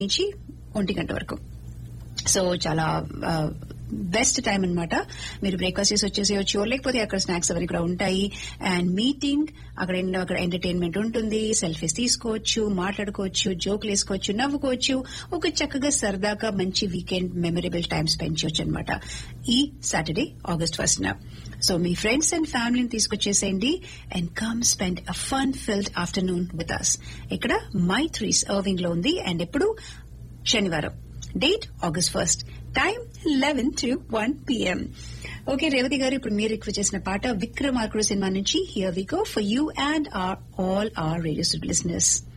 నుంచి 1 గంట వరకు. సో చాలా బెస్ట్ టైం అన్నమాట. మీరు బ్రేక్ఫాస్ట్ చేసి వచ్చేసేయచ్చు, లేకపోతే అక్కడ స్నాక్స్ అవన్నీ కూడా ఉంటాయి. అండ్ మీటింగ్ అక్కడ ఎంటర్టైన్మెంట్ ఉంటుంది, సెల్ఫీస్ తీసుకోవచ్చు, మాట్లాడుకోవచ్చు, జోకులు వేసుకోవచ్చు, నవ్వుకోవచ్చు, ఒక చక్కగా సరదాగా మంచి వీకెండ్ మెమరబుల్ టైం స్పెండ్ చేయొచ్చు అనమాట ఈ Saturday August 1st. So me friends and ఫ్యామిలీని తీసుకొచ్చేసేయండి and come spend a fun field afternoon with us. ఇక్కడ మైత్రీస్ ఇర్వింగ్ లో ఉంది. అండ్ ఎప్పుడు శనివారం. Date August 1st. Time 11 to 1 p.m. Okay Revathi గారు, ఇప్పుడు మీరు రిక్వెస్ట్ చేసిన పాట విక్రమార్కుడు సినిమా నుంచి here we go for you and all our radio listeners.